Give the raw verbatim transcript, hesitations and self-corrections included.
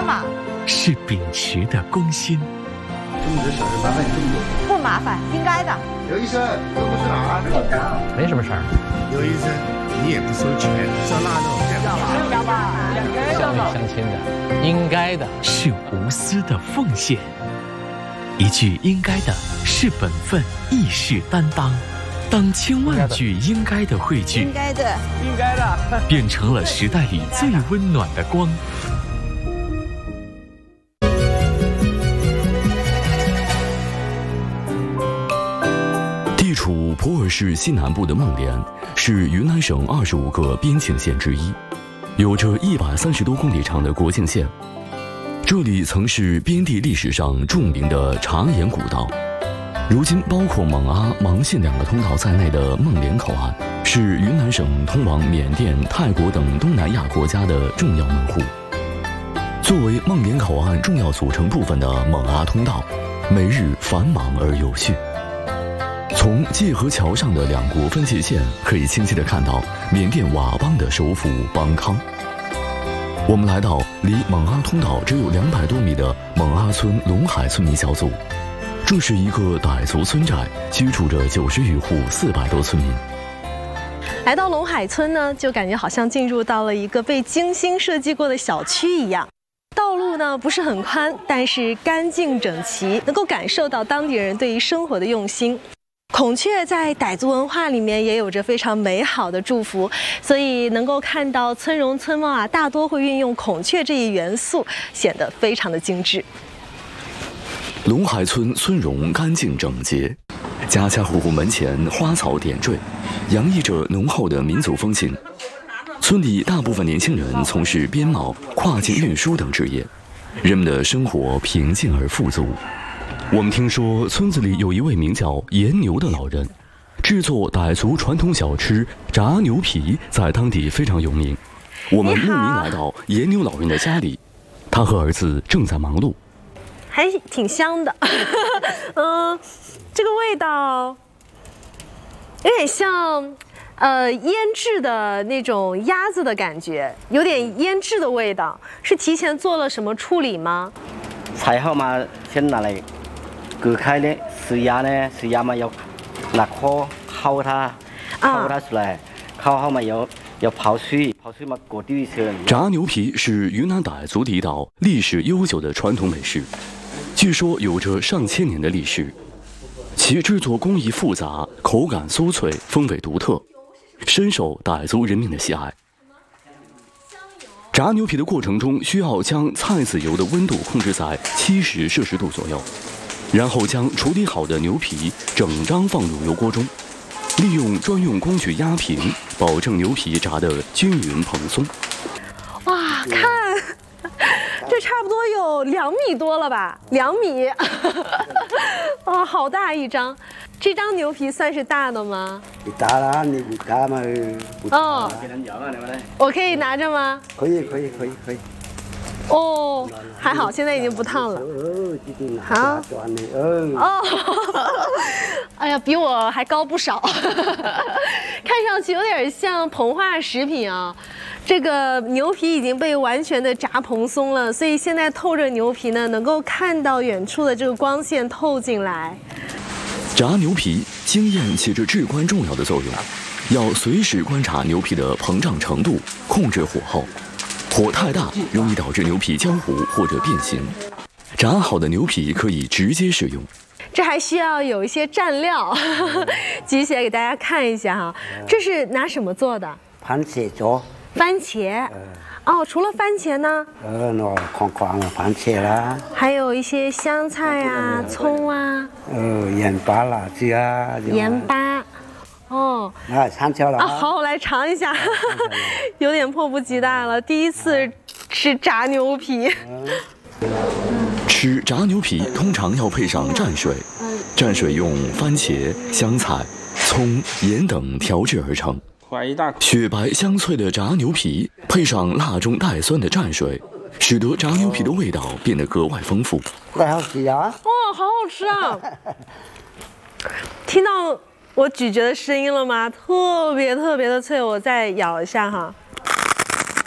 干嘛？ 是秉持的公心。 种植小事麻烦你这么多？ 不麻烦，应该的。 刘医生，这不是哪儿？ 没什么事儿。 刘医生，你也不收钱，烧腊肉这样。 要吧，两个人乡里乡亲的，应该的。 是无私的奉献。一句应该的是本分，亦是担当。当千万句应该的汇聚， 应该的， 应该的， 变成了时代里最温暖的光。 地处普洱市西南部的孟连，是云南省二十五个边境县之一，有着一百三十多公里长的国境线。这里曾是边地历史上著名的茶岩古道。如今，包括勐阿、芒信两个通道在内的孟连口岸，是云南省通往缅甸、泰国等东南亚国家的重要门户。作为孟连口岸重要组成部分的勐阿通道，每日繁忙而有序。从界河桥上的两国分界线，可以清晰地看到缅甸佤邦的首府邦康。我们来到离勐阿通道只有两百多米的勐阿村龙海村民小组。这是一个傣族村寨，居住着九十余户，四百多村民。 来到龙海村呢，就感觉好像进入到了一个被精心设计过的小区一样。道路呢不是很宽，但是干净整齐，能够感受到当地人对于生活的用心。孔雀在傣族文化里面也有着非常美好的祝福，所以能够看到村容村貌啊，大多会运用孔雀这一元素，显得非常的精致。 龙海村村容干净整洁，家家户户门前花草点缀，洋溢着浓厚的民族风情。村里大部分年轻人从事编贸、跨境运输等职业，人们的生活平静而富足。我们听说村子里有一位名叫盐牛的老人，制作傣族传统小吃炸牛皮，在当地非常有名。我们慕名来到盐牛老人的家里，他和儿子正在忙碌。 还挺香的，嗯，这个味道有点像，呃，腌制的那种鸭子的感觉，有点腌制的味道。是提前做了什么处理吗？ 采后嘛，先拿来割开呢，水鸭呢，水鸭嘛要拿壳烤它，烤它出来，烤后嘛要要泡水，泡水嘛过滤一下。 炸牛皮是云南傣族的一道历史悠久的传统美食。据说有着上千年的历史，其制作工艺复杂，口感酥脆，风味独特，深受傣族人民的喜爱。炸牛皮的过程中，需要将菜籽油的温度控制在七十摄氏度左右，然后将处理好的牛皮整张放入油锅中，利用专用工具压平，保证牛皮炸得均匀蓬松。 哇，看！这差不多有两米多了吧？两米，哇，好大一张！这张牛皮算是大的吗？ 大了，你不大嘛？ 哦，我可以拿着吗？ 可以，可以，可以，可以。 哦，还好，现在已经不烫了。好。哦，哎呀，比我还高不少，看上去有点像膨化食品啊。这个牛皮已经被完全的炸蓬松了，所以现在透着牛皮呢，能够看到远处的这个光线透进来。 炸牛皮经验起着至关重要的作用，要随时观察牛皮的膨胀程度，控制火候。火太大容易导致牛皮焦糊或者变形。炸好的牛皮可以直接食用。 这还需要有一些蘸料，举起来给大家看一下哈。这是拿什么做的？ 番茄做。 番茄，哦，除了番茄呢？ 呃，那框框的番茄啦， 还有一些香菜啊、葱啊， 呃，盐巴、辣椒啊， 盐巴，哦， 那香蕉了啊，好，我来尝一下，有点迫不及待了，第一次吃炸牛皮。 吃炸牛皮通常要配上蘸水，蘸水用番茄、香菜、葱、盐等调制而成。雪白香脆的炸牛皮，配上辣中带酸的蘸水，使得炸牛皮的味道变得格外丰富。 好吃啊！ 哇，好好吃啊！听到我咀嚼的声音了吗？特别特别的脆，我再咬一下哈。